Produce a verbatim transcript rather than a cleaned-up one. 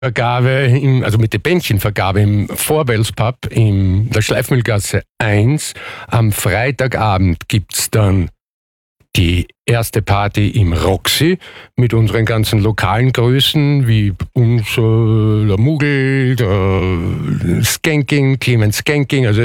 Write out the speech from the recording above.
Vergabe, im, also mit der Bändchenvergabe im Vorwels Pub in der Schleifmühlgasse eins. Am Freitagabend gibt's dann die erste Party im Roxy mit unseren ganzen lokalen Größen wie unser der Mugel, der Skanking, Clemens Skanking, also